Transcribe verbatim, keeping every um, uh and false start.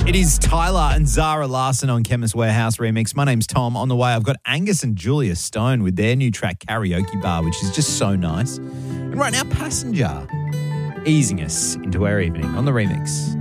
It is Tyler and Zara Larson on Chemist Warehouse Remix. My name's Tom. On the way, I've got Angus and Julia Stone with their new track, Karaoke Bar, which is just so nice. And right now, Passenger, easing us into our evening on the remix.